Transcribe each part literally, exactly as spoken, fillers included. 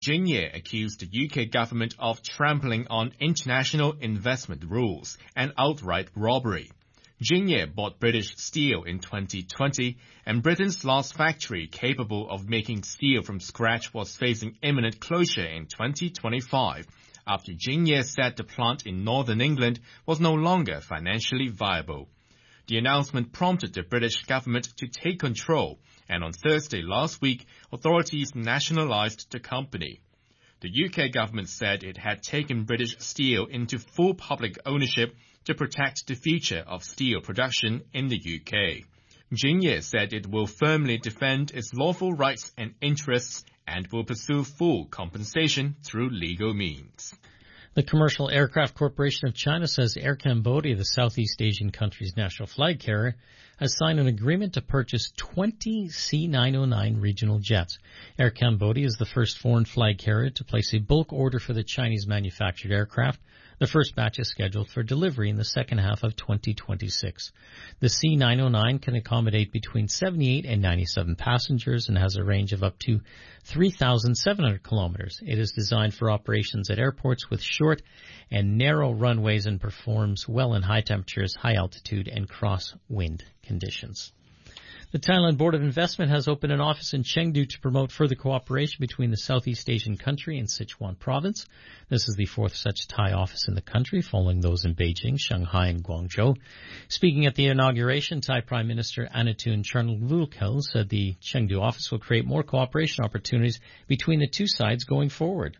Jingye accused the U K government of trampling on international investment rules and outright robbery. Jingye bought British steel in twenty twenty, and Britain's last factory capable of making steel from scratch was facing imminent closure in twenty twenty-five, after Jingye said the plant in northern England was no longer financially viable. The announcement prompted the British government to take control, and on Thursday last week, authorities nationalised the company. The U K government said it had taken British Steel into full public ownership to protect the future of steel production in the U K. Jingye said it will firmly defend its lawful rights and interests and will pursue full compensation through legal means. The Commercial Aircraft Corporation of China says Air Cambodia, the Southeast Asian country's national flag carrier, has signed an agreement to purchase twenty C nine oh nine regional jets. Air Cambodia is the first foreign flag carrier to place a bulk order for the Chinese-manufactured aircraft. The first batch is scheduled for delivery in the second half of twenty twenty-six. The C nine oh nine can accommodate between seventy-eight and ninety-seven passengers and has a range of up to three thousand seven hundred kilometers. It is designed for operations at airports with short and narrow runways and performs well in high temperatures, high altitude, and crosswind conditions. The Thailand Board of Investment has opened an office in Chengdu to promote further cooperation between the Southeast Asian country and Sichuan province. This is the fourth such Thai office in the country, following those in Beijing, Shanghai, and Guangzhou. Speaking at the inauguration, Thai Prime Minister Anantun Charnvirakul said the Chengdu office will create more cooperation opportunities between the two sides going forward.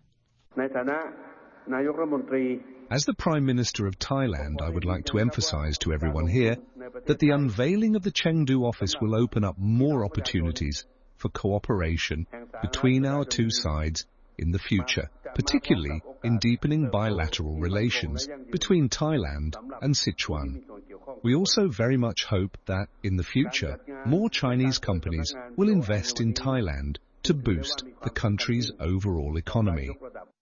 As the Prime Minister of Thailand, I would like to emphasize to everyone here that the unveiling of the Chengdu office will open up more opportunities for cooperation between our two sides in the future, particularly in deepening bilateral relations between Thailand and Sichuan. We also very much hope that, in the future, more Chinese companies will invest in Thailand to boost the country's overall economy.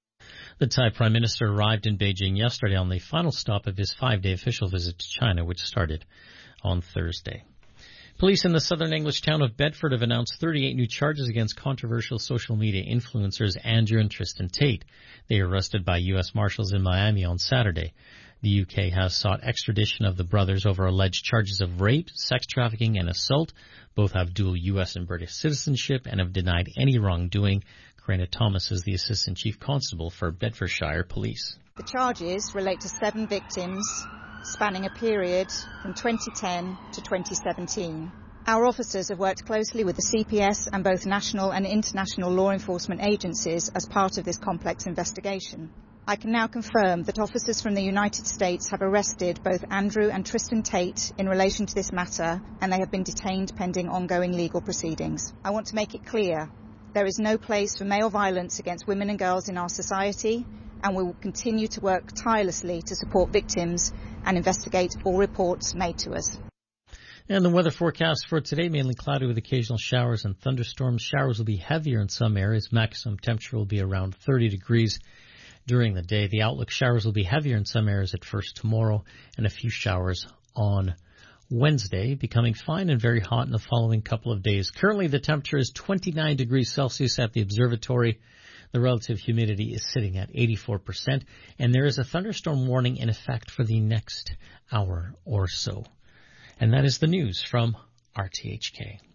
The Thai Prime Minister arrived in Beijing yesterday on the final stop of his five-day official visit to China, which started on Thursday. Police in the southern English town of Bedford have announced thirty-eight new charges against controversial social media influencers Andrew and Tristan Tate. They were arrested by U S Marshals in Miami on Saturday. The U K has sought extradition of the brothers over alleged charges of rape, sex trafficking, and assault. Both have dual U S and British citizenship and have denied any wrongdoing. Karina Thomas is the Assistant Chief Constable for Bedfordshire Police. The charges relate to seven victims spanning a period from twenty ten to twenty seventeen. Our officers have worked closely with the C P S and both national and international law enforcement agencies as part of this complex investigation. I can now confirm that officers from the United States have arrested both Andrew and Tristan Tate in relation to this matter, and they have been detained pending ongoing legal proceedings. I want to make it clear there is no place for male violence against women and girls in our society, and we will continue to work tirelessly to support victims and investigate all reports made to us. And the weather forecast for today, mainly cloudy with occasional showers and thunderstorms. Showers will be heavier in some areas. Maximum temperature will be around thirty degrees during the day. The outlook, showers will be heavier in some areas at first tomorrow and a few showers on Wednesday, becoming fine and very hot in the following couple of days. Currently, the temperature is twenty-nine degrees Celsius at the observatory. The relative humidity is sitting at eighty-four percent, and there is a thunderstorm warning in effect for the next hour or so. And that is the news from R T H K.